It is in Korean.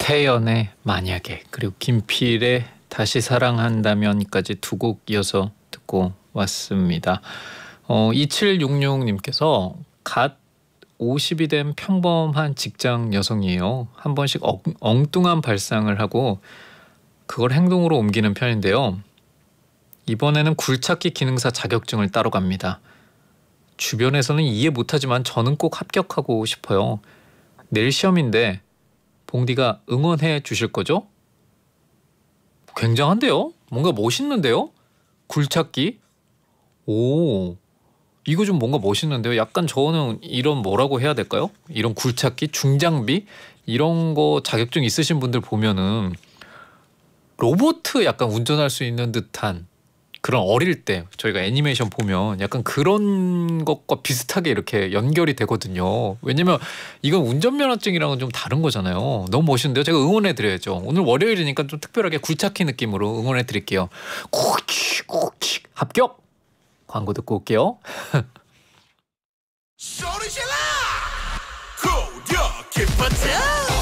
태연의 만약에 그리고 김필의 다시 사랑한다면까지 두 곡 이어서 듣고 왔습니다. 2766님께서 갓 50이 된 평범한 직장 여성이에요. 한 번씩 엉뚱한 발상을 하고 그걸 행동으로 옮기는 편인데요. 이번에는 굴착기 기능사 자격증을 따러 갑니다. 주변에서는 이해 못하지만 저는 꼭 합격하고 싶어요. 내일 시험인데 봉디가 응원해 주실 거죠? 굉장한데요? 뭔가 멋있는데요? 굴착기? 오, 이거 좀 뭔가 멋있는데요? 약간 저는 이런 뭐라고 해야 될까요? 이런 굴착기, 중장비 이런 거 자격증 있으신 분들 보면은 로봇 약간 운전할 수 있는 듯한 그런 어릴 때 저희가 애니메이션 보면 약간 그런 것과 비슷하게 이렇게 연결이 되거든요. 왜냐면 이건 운전면허증이랑은 좀 다른 거잖아요. 너무 멋있는데요. 제가 응원해 드려야죠. 오늘 월요일이니까 좀 특별하게 굴착기 느낌으로 응원해 드릴게요. 쿡킥 합격! 광고 듣고 올게요. 소리 질러! 고려 기쁘다!